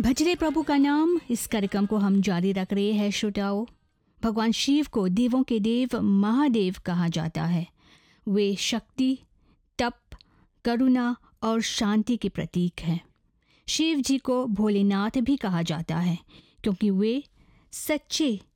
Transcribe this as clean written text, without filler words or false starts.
भजरे प्रभु का नाम। इस कार्यक्रम को हम जारी रख रहे हैं श्रोताओं। भगवान शिव को देवों के देव महादेव कहा जाता है। वे शक्ति, तप, करुणा और शांति के प्रतीक हैं। शिव जी को भोलेनाथ भी कहा जाता है क्योंकि वे सच्चे